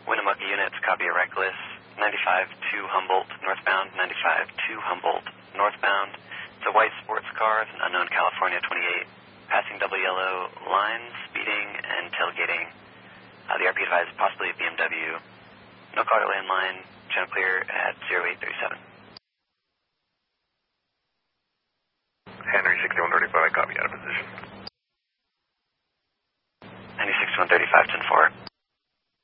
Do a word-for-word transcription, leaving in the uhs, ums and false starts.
Winnemucca units, copy a reckless. ninety-five to Humboldt, northbound. ninety-five to Humboldt, northbound. It's a white sports car, it's an unknown California twenty-eight. Passing double yellow lines, speeding, and tailgating. Uh, the R P advised possibly a B M W. No car to landline. Channel clear at zero eight three seven. Henry sixty-one thirty-five, copy, out of position. Henry sixty-one thirty-five, ten four.